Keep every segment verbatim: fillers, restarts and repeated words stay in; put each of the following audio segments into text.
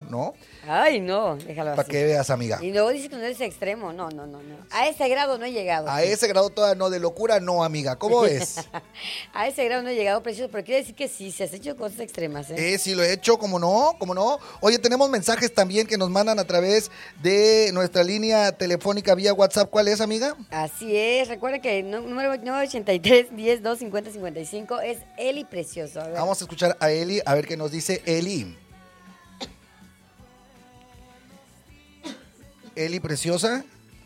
¿no? Ay, no, déjalo así. Para que veas, amiga. Y luego dice que no es extremo. No, no, no, no. A ese grado no he llegado. A ese grado todavía no, de locura no, amiga. ¿Cómo es? A ese grado no he llegado, precioso, pero quiere decir que sí, se has hecho cosas extremas, ¿eh? Eh, sí lo he hecho, ¿cómo no? ¿Cómo no? Oye, tenemos mensajes también que nos mandan a través de nuestra línea telefónica vía WhatsApp. ¿Cuál es, amiga? Así es. Recuerda que el número nueve ochenta y tres, diez, dos, cincuenta, cincuenta y cinco es Eli Precioso. A ver. Vamos a escuchar a Eli, a ver qué nos dice Eli. Eli Preciosa.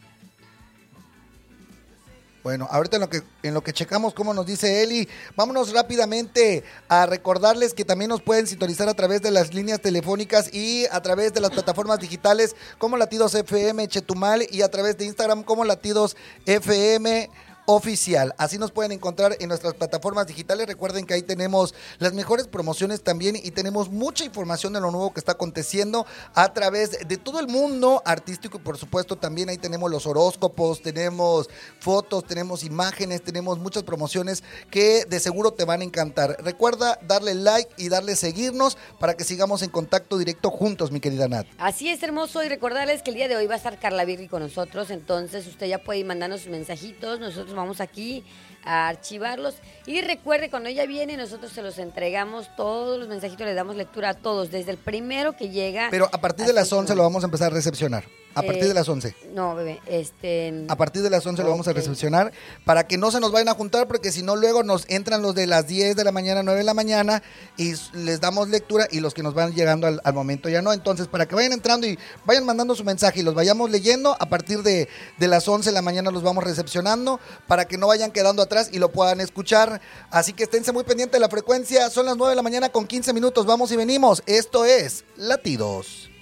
Bueno, ahorita en lo que en lo que checamos cómo nos dice Eli, vámonos rápidamente a recordarles que también nos pueden sintonizar a través de las líneas telefónicas y a través de las plataformas digitales como Latidos F M Chetumal y a través de Instagram como Latidos F M Oficial. Así nos pueden encontrar en nuestras plataformas digitales. Recuerden que ahí tenemos las mejores promociones también y tenemos mucha información de lo nuevo que está aconteciendo a través de todo el mundo artístico y por supuesto también ahí tenemos los horóscopos, tenemos fotos, tenemos imágenes, tenemos muchas promociones que de seguro te van a encantar. Recuerda darle like y darle seguirnos para que sigamos en contacto directo juntos, mi querida Nat. Así es, hermoso, y recordarles que el día de hoy va a estar Carla Virri con nosotros, entonces usted ya puede mandarnos sus mensajitos, nosotros vamos aquí a archivarlos y recuerde, cuando ella viene nosotros se los entregamos, todos los mensajitos, le damos lectura a todos, desde el primero que llega. Pero a partir de las once lo vamos a empezar a recepcionar. A partir eh, de las once. No, bebé, este... A partir de las once okay. lo vamos a recepcionar para que no se nos vayan a juntar, porque si no luego nos entran los de las diez de la mañana, nueve de la mañana y les damos lectura y los que nos van llegando al, al momento ya no. Entonces, para que vayan entrando y vayan mandando su mensaje y los vayamos leyendo, a partir de, de las once de la mañana los vamos recepcionando para que no vayan quedando atrás y lo puedan escuchar. Así que esténse muy pendientes de la frecuencia. Son las nueve de la mañana con quince minutos. Vamos y venimos. Esto es Latidos.